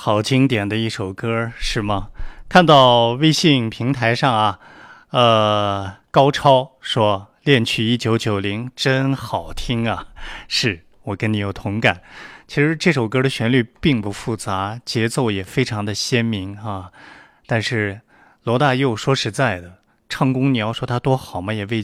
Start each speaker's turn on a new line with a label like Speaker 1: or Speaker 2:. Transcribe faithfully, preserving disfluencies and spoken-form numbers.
Speaker 1: 好经典的一首歌，是吗？看到微信平台上啊，呃，高超说恋曲一九九零真好听啊，是我跟你有同感。其实这首歌的旋律并不复杂，节奏也非常的鲜明啊。但是罗大佑说实在的，唱功你要说他多好嘛，也未